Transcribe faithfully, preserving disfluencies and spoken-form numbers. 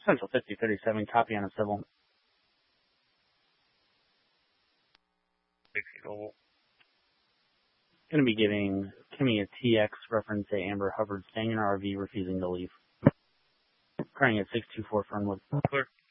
Central fifty thirty-seven, copy on a civil. Going to be giving Kimmy a T X reference to Amber Hubbard staying in her R V, refusing to leave. Crying at six two four Fernwood. Clear.